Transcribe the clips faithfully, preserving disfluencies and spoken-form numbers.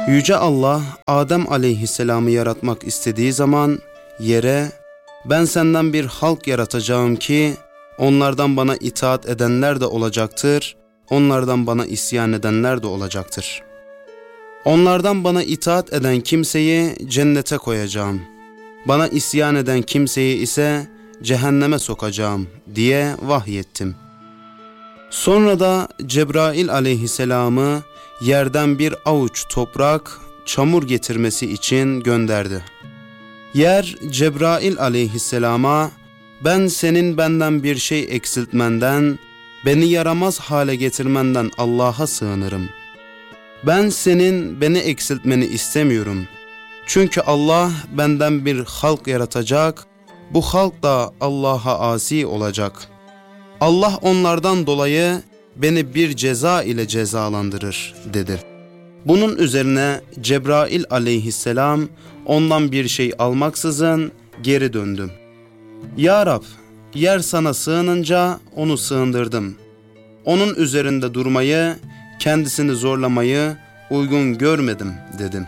Yüce Allah, Adem aleyhisselamı yaratmak istediği zaman yere, ben senden bir halk yaratacağım ki onlardan bana itaat edenler de olacaktır, onlardan bana isyan edenler de olacaktır. Onlardan bana itaat eden kimseyi cennete koyacağım, bana isyan eden kimseyi ise cehenneme sokacağım diye vahyettim. Sonra da Cebrail aleyhisselamı yerden bir avuç toprak, çamur getirmesi için gönderdi. Yer Cebrail aleyhisselama, ben senin benden bir şey eksiltmenden, beni yaramaz hale getirmenden Allah'a sığınırım. Ben senin beni eksiltmeni istemiyorum. Çünkü Allah benden bir halk yaratacak, bu halk da Allah'a asi olacak. Allah onlardan dolayı beni bir ceza ile cezalandırır dedi. Bunun üzerine Cebrail aleyhisselam ondan bir şey almaksızın geri döndüm. Ya Rab, yer sana sığınınca onu sığındırdım. Onun üzerinde durmayı, kendisini zorlamayı uygun görmedim dedim.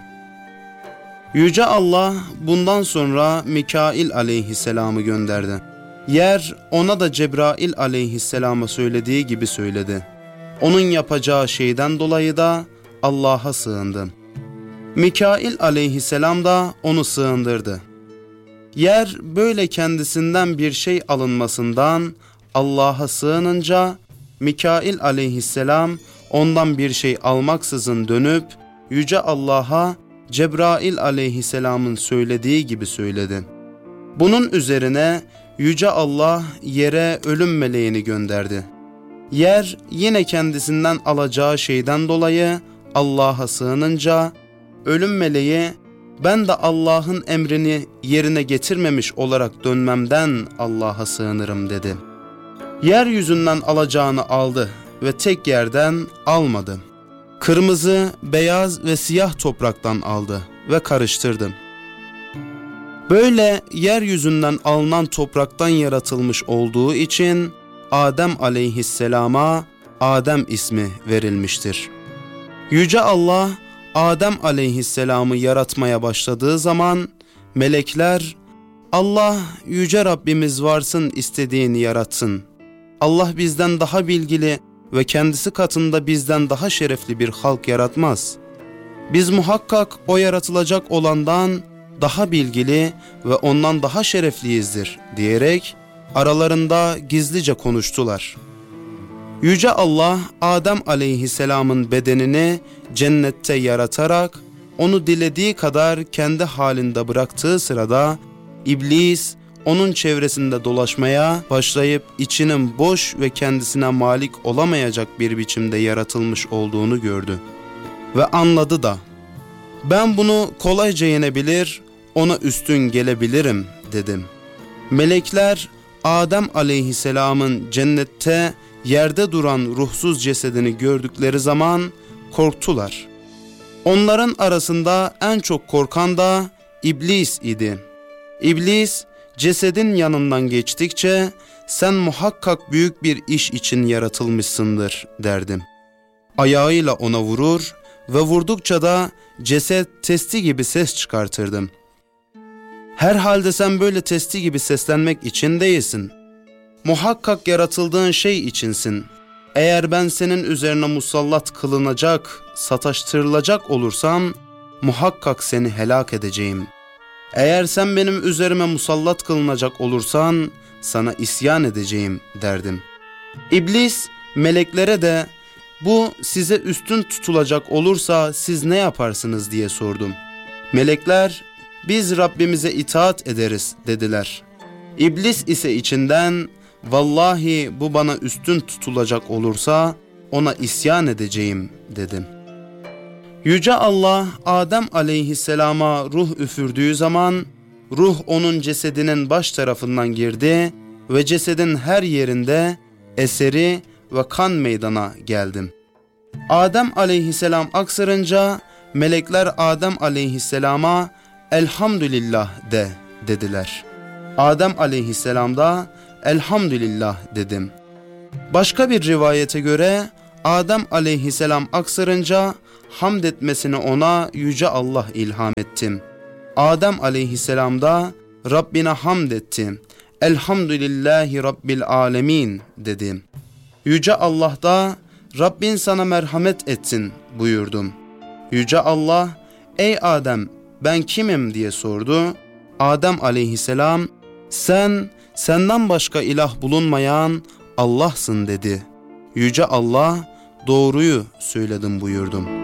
Yüce Allah bundan sonra Mikail aleyhisselamı gönderdi. Yer ona da Cebrail aleyhisselama söylediği gibi söyledi. Onun yapacağı şeyden dolayı da Allah'a sığındı. Mikail aleyhisselam da onu sığındırdı. Yer böyle kendisinden bir şey alınmasından Allah'a sığınınca Mikail aleyhisselam ondan bir şey almaksızın dönüp Yüce Allah'a Cebrail aleyhisselamın söylediği gibi söyledi. Bunun üzerine Yüce Allah yere ölüm meleğini gönderdi. Yer yine kendisinden alacağı şeyden dolayı Allah'a sığınınca ölüm meleği ben de Allah'ın emrini yerine getirmemiş olarak dönmemden Allah'a sığınırım dedi. Yeryüzünden alacağını aldı ve tek yerden almadı. Kırmızı, beyaz ve siyah topraktan aldı ve karıştırdı. Böyle yeryüzünden alınan topraktan yaratılmış olduğu için Adem aleyhisselama Adem ismi verilmiştir. Yüce Allah Adem aleyhisselamı yaratmaya başladığı zaman melekler Allah Yüce Rabbimiz varsın istediğini yaratsın. Allah bizden daha bilgili ve kendisi katında bizden daha şerefli bir halk yaratmaz. Biz muhakkak o yaratılacak olandan daha bilgili ve ondan daha şerefliyizdir diyerek aralarında gizlice konuştular. Yüce Allah Adem aleyhisselamın bedenini cennette yaratarak onu dilediği kadar kendi halinde bıraktığı sırada İblis onun çevresinde dolaşmaya başlayıp içinin boş ve kendisine malik olamayacak bir biçimde yaratılmış olduğunu gördü. Ve anladı da ben bunu kolayca yenebilir, ona üstün gelebilirim dedim. Melekler Adem aleyhisselamın cennette yerde duran ruhsuz cesedini gördükleri zaman korktular. Onların arasında en çok korkan da İblis idi. İblis cesedin yanından geçtikçe sen muhakkak büyük bir iş için yaratılmışsındır derdim. Ayağıyla ona vurur ve vurdukça da ceset testi gibi ses çıkartırdım. Herhalde sen böyle testi gibi seslenmek için değilsin. Muhakkak yaratıldığın şey içinsin. Eğer ben senin üzerine musallat kılınacak, sataştırılacak olursam muhakkak seni helak edeceğim. Eğer sen benim üzerime musallat kılınacak olursan sana isyan edeceğim derdim. İblis meleklere de bu size üstün tutulacak olursa siz ne yaparsınız diye sordum. Melekler biz Rabbimize itaat ederiz dediler. İblis ise içinden vallahi bu bana üstün tutulacak olursa ona isyan edeceğim dedim. Yüce Allah Adem aleyhisselama ruh üfürdüğü zaman ruh onun cesedinin baş tarafından girdi ve cesedin her yerinde eseri ve kan meydana geldi. Adem aleyhisselam aksırınca melekler Adem aleyhisselama elhamdülillah de dediler. Adem aleyhisselam da elhamdülillah dedim. Başka bir rivayete göre Adem aleyhisselam aksırınca hamd etmesini ona Yüce Allah ilham ettim. Adem aleyhisselam da Rabbine hamd etti. Elhamdülillahi Rabbil alemin dedi. Yüce Allah da Rabbin sana merhamet etsin buyurdum. Yüce Allah, ey Adem ben kimim diye sordu. Adem aleyhisselam, sen senden başka ilah bulunmayan Allah'sın dedi. Yüce Allah, doğruyu söyledim buyurdum.